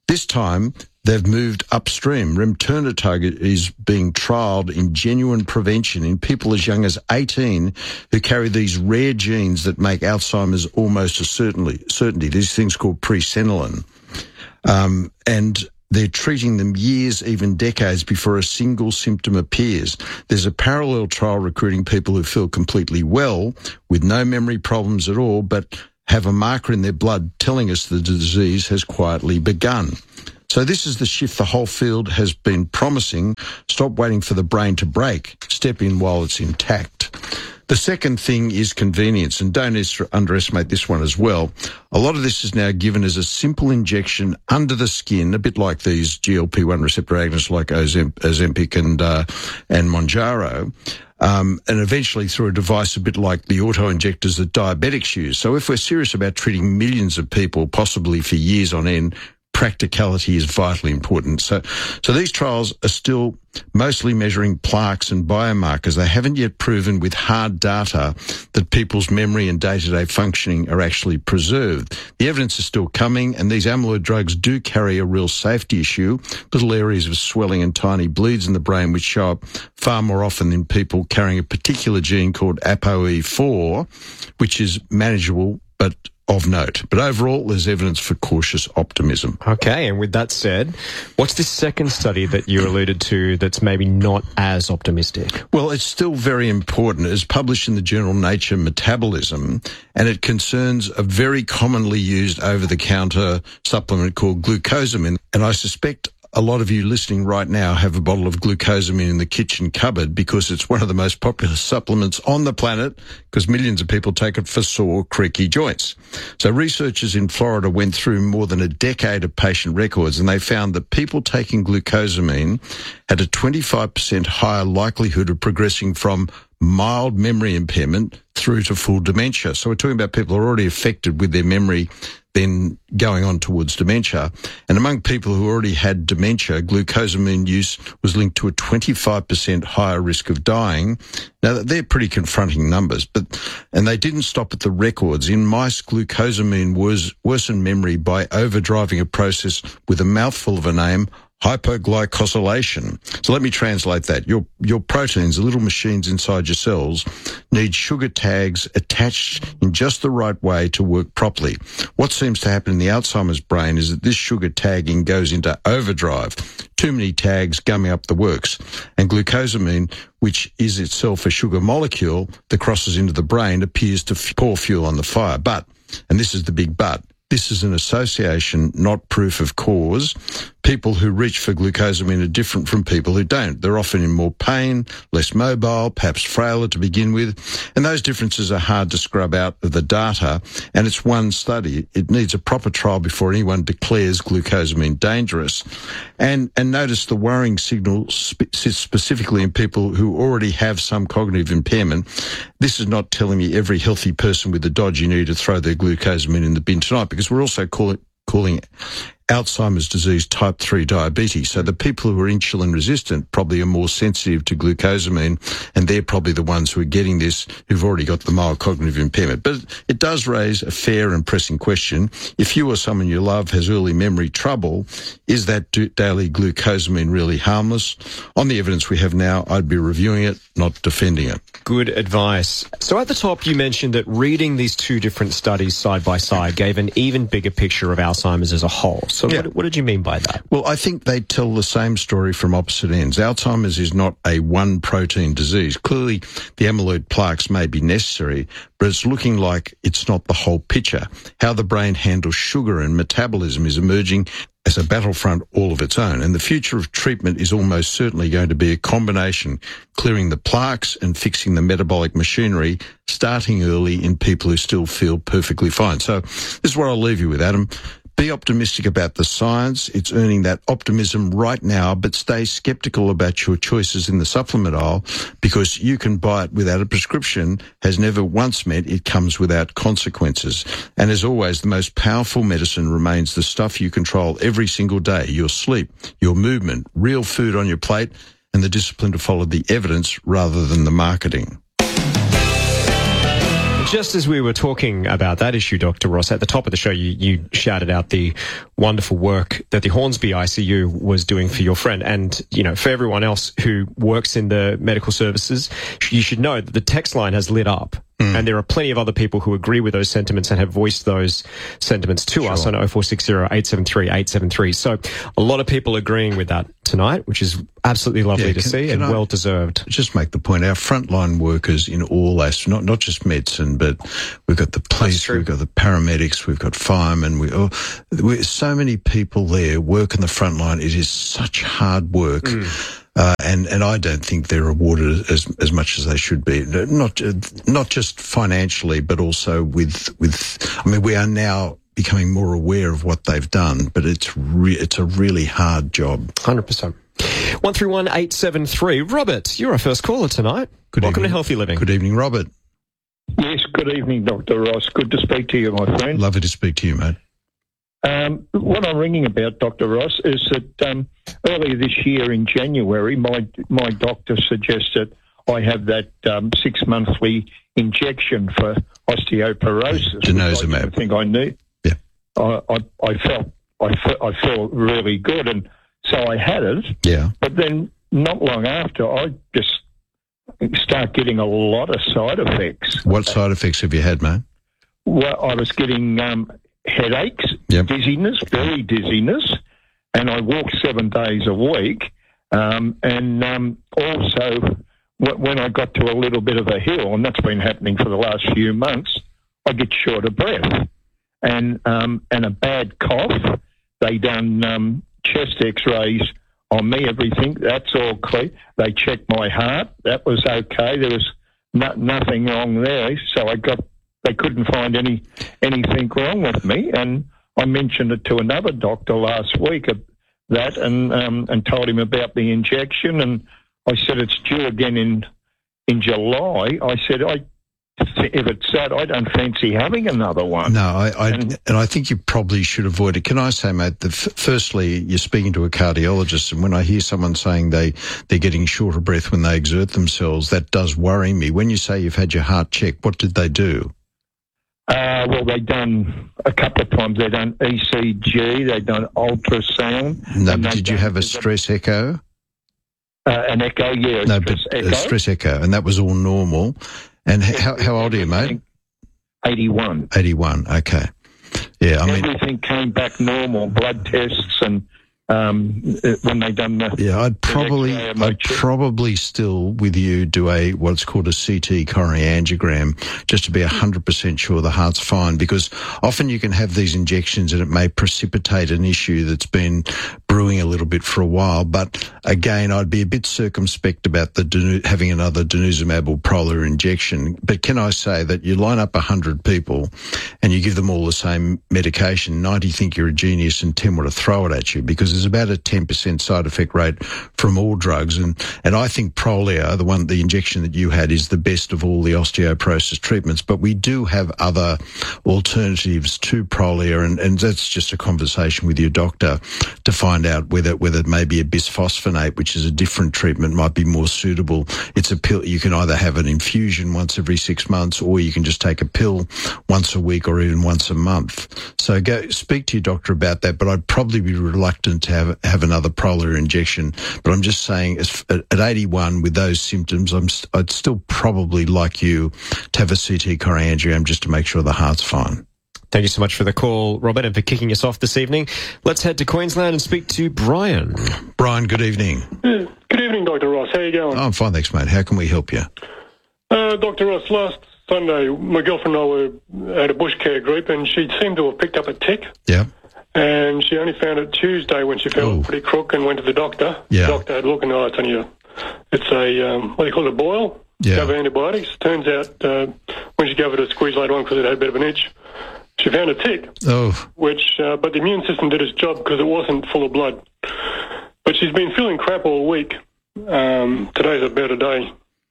This time, they've moved upstream. Remternetug is being trialled in genuine prevention in people as young as eighteen who carry these rare genes that make Alzheimer's almost a certainty. certainty. These things called presenilin. Um, and they're treating them years, even decades, before a single symptom appears. There's a parallel trial recruiting people who feel completely well, with no memory problems at all, but have a marker in their blood telling us the disease has quietly begun. So this is the shift the whole field has been promising. Stop waiting for the brain to break. Step in while it's intact. The second thing is convenience, and don't underestimate this one as well. A lot of this is now given as a simple injection under the skin, a bit like these G L P one receptor agonists like Ozempic and, uh, and Mounjaro. Um, and eventually through a device a bit like the auto-injectors that diabetics use. So if we're serious about treating millions of people, possibly for years on end, practicality is vitally important. So, so these trials are still mostly measuring plaques and biomarkers. They haven't yet proven with hard data that people's memory and day-to-day functioning are actually preserved. The evidence is still coming, and these amyloid drugs do carry a real safety issue, little areas of swelling and tiny bleeds in the brain which show up far more often than people carrying a particular gene called A P O E four, which is manageable but of note. But overall, there's evidence for cautious optimism. Okay, and with that said, what's this second study that you alluded to that's maybe not as optimistic? Well, it's still very important. It's published in the journal Nature Metabolism, and it concerns a very commonly used over-the-counter supplement called glucosamine. And I suspect a lot of you listening right now have a bottle of glucosamine in the kitchen cupboard because it's one of the most popular supplements on the planet because millions of people take it for sore, creaky joints. So researchers in Florida went through more than a decade of patient records and they found that people taking glucosamine had a twenty-five percent higher likelihood of progressing from mild memory impairment through to full dementia. So we're talking about people who are already affected with their memory then going on towards dementia. And among people who already had dementia, glucosamine use was linked to a twenty-five percent higher risk of dying. Now, they're pretty confronting numbers, but and they didn't stop at the records. In mice, glucosamine was worsened memory by overdriving a process with a mouthful of a name, hypoglycosylation. So let me translate that. Your your proteins, the little machines inside your cells, need sugar tags attached in just the right way to work properly. What seems to happen in the Alzheimer's brain is that this sugar tagging goes into overdrive. Too many tags gumming up the works. And glucosamine, which is itself a sugar molecule that crosses into the brain, appears to f- pour fuel on the fire. But, and this is the big but, this is an association, not proof of cause. People who reach for glucosamine are different from people who don't. They're often in more pain, less mobile, perhaps frailer to begin with. And those differences are hard to scrub out of the data. And it's one study. It needs a proper trial before anyone declares glucosamine dangerous. And, and notice the worrying signal sp- sits specifically in people who already have some cognitive impairment. This is not telling me every healthy person with a dodgy knee to throw their glucosamine in the bin tonight, because we're also calling, calling Alzheimer's disease type three diabetes. So the people who are insulin resistant probably are more sensitive to glucosamine, and they're probably the ones who are getting this who've already got the mild cognitive impairment. But it does raise a fair and pressing question. If you or someone you love has early memory trouble, is that daily glucosamine really harmless? On the evidence we have now, I'd be reviewing it, not defending it. Good advice. So at the top, you mentioned that reading these two different studies side by side gave an even bigger picture of Alzheimer's as a whole. So yeah. what, what did you mean by that? Well, I think they tell the same story from opposite ends. Alzheimer's is not a one-protein disease. Clearly, the amyloid plaques may be necessary, but it's looking like it's not the whole picture. How the brain handles sugar and metabolism is emerging as a battlefront all of its own. And the future of treatment is almost certainly going to be a combination, clearing the plaques and fixing the metabolic machinery, starting early in people who still feel perfectly fine. So this is what I'll leave you with, Adam. Be optimistic about the science. It's earning that optimism right now, but stay skeptical about your choices in the supplement aisle, because you can buy it without a prescription has never once meant it comes without consequences. And as always, the most powerful medicine remains the stuff you control every single day: your sleep, your movement, real food on your plate, and the discipline to follow the evidence rather than the marketing. Just as we were talking about that issue, Doctor Ross, at the top of the show, you, you shouted out the wonderful work that the Hornsby I C U was doing for your friend. And, you know, for everyone else who works in the medical services, you should know that the text line has lit up. Mm. And there are plenty of other people who agree with those sentiments and have voiced those sentiments to sure. us on oh four six oh, eight seven three, eight seven three. So a lot of people agreeing with that tonight, which is absolutely lovely yeah, to can, see can and I well deserved. Just make the point, our frontline workers in all aspects, not, not just medicine, but we've got the police, we've got the paramedics, we've got firemen, we, oh, we so many people there work in the front line. It is such hard work. Mm. Uh, and, and I don't think they're rewarded as as much as they should be. Not not just financially, but also with with. I mean, we are now becoming more aware of what they've done, but it's re- it's a really hard job. one hundred percent. one three one eight seven three. Robert, you're our first caller tonight. Good Welcome evening. to Healthy Living. Good evening, Robert. Yes, good evening, Doctor Ross. Good to speak to you, my friend. Lovely to speak to you, mate. Um, what I'm ringing about, Doctor Ross, is that um, earlier this year in January, my my doctor suggested I have that um, six monthly injection for osteoporosis. Denosumab. I didn't think I need. Yeah. I, I, I felt I, fe- I felt really good, and so I had it. Yeah. But then, not long after, I just start getting a lot of side effects. What side effects have you had, mate? Well, I was getting um, headaches, yep. dizziness, very dizziness, and I walk seven days a week. Um, and um, also, w- when I got to a little bit of a hill, and that's been happening for the last few months, I get short of breath and um, and a bad cough. They done um, chest X-rays on me, everything. That's all clear. They checked my heart. That was okay. There was no- nothing wrong there. So I got. They couldn't find any anything wrong with me, and I mentioned it to another doctor last week of that, and um, and told him about the injection, and I said it's due again in in July. I said I if it's that, I don't fancy having another one. No, I, I and, and I think you probably should avoid it. Can I say, mate, that f- firstly, you're speaking to a cardiologist, and when I hear someone saying they, they're getting short of breath when they exert themselves, that does worry me. When you say you've had your heart checked, what did they do? Uh, well, they've done a couple of times. They've done E C G, they've done ultrasound. No, but did you have a stress echo? Uh, an echo, yeah. No, stress but echo. a stress echo, and that was all normal. And how, how old are you, mate? eighty-one. eighty-one, okay. Yeah, I mean... Everything came back normal, blood tests and... Um, when they done the yeah, I'd probably I'd probably still with you do a what's called a C T coronary angiogram just to be a hundred percent sure the heart's fine, because often you can have these injections and it may precipitate an issue that's been brewing a little bit for a while. But again, I'd be a bit circumspect about the denu- having another denosumab or Prolia injection. But can I say that you line up a hundred people and you give them all the same medication, ninety think you're a genius and ten want to throw it at you, because there's about a ten percent side effect rate from all drugs. And, and I think Prolia, the one, the injection that you had, is the best of all the osteoporosis treatments. But we do have other alternatives to Prolia, and, and that's just a conversation with your doctor to find out whether, whether it may be a bisphosphonate, which is a different treatment, might be more suitable. It's a pill. You can either have an infusion once every six months, or you can just take a pill once a week or even once a month. So go speak to your doctor about that, but I'd probably be reluctant to have have another Prolia injection. But I'm just saying, as, at, at eighty-one with those symptoms, I'm st- I'd still probably like you to have a C T coronary angiogram just to make sure the heart's fine. Thank you so much for the call, Robert, and for kicking us off this evening. Let's head to Queensland and speak to Brian. Brian, good evening. Yeah, good evening, Doctor Ross. How are you going? Oh, I'm fine, thanks, mate. How can we help you? Uh, Doctor Ross, last Sunday, my girlfriend and I were at a bush care group, and she seemed to have picked up a tick. Yeah. And she only found it Tuesday when she felt Ooh. pretty crook and went to the doctor. Yeah. The doctor had a look and, oh, it's only a, it's a, um, what do you call it, a boil? Yeah. Gave her antibiotics. Turns out uh, when she gave it a squeeze later on because it had a bit of an itch, she found a tick. Oh. Which, uh, but the immune system did its job because it wasn't full of blood. But she's been feeling crap all week. Um, today's a better day.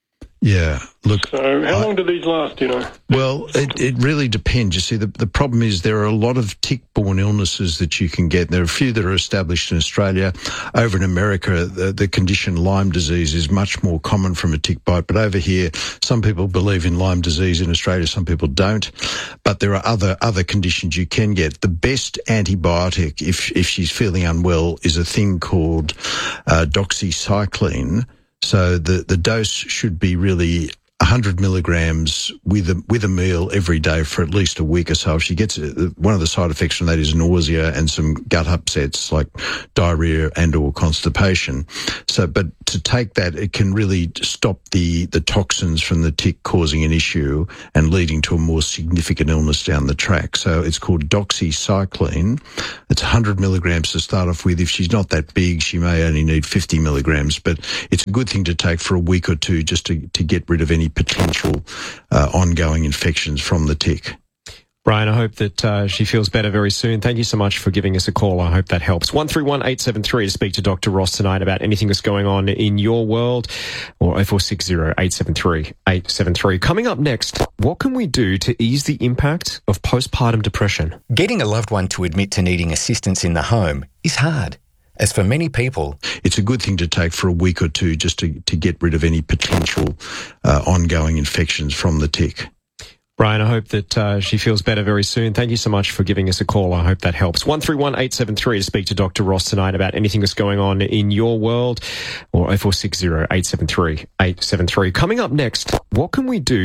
Yeah. Look, So how long do these last, you know? well, it, it really depends. You see, the, the problem is there are a lot of tick-borne illnesses that you can get. There are a few that are established in Australia. Over in America, the, the condition Lyme disease is much more common from a tick bite. But over here, some people believe in Lyme disease. In Australia, some people don't. But there are other other conditions you can get. The best antibiotic, if if she's feeling unwell, is a thing called uh, doxycycline. So the, the dose should be really one hundred milligrams with a, with a meal every day for at least a week or so. If she gets one of the side effects from that is nausea and some gut upsets like diarrhea and or constipation. So, but to take that, it can really stop the, the toxins from the tick causing an issue and leading to a more significant illness down the track. So it's called doxycycline. It's one hundred milligrams to start off with. If she's not that big, she may only need fifty milligrams, but it's a good thing to take for a week or two just to, to get rid of any potential uh, ongoing infections from the tick. Brian, I hope that uh, she feels better very soon. Thank you so much for giving us a call. I hope that helps. one three one eight seven three to speak to Doctor Ross tonight about anything that's going on in your world, or oh four six oh eight seven three eight seven three. Coming up next, what can we do to ease the impact of postpartum depression? Getting a loved one to admit to needing assistance in the home is hard. As for many people, it's a good thing to take for a week or two just to, to get rid of any potential uh, ongoing infections from the tick. Brian, I hope that uh, she feels better very soon. Thank you so much for giving us a call. I hope that helps. one three one eight seven three to speak to Doctor Ross tonight about anything that's going on in your world, or oh four six oh eight seven three eight seven three. Coming up next, what can we do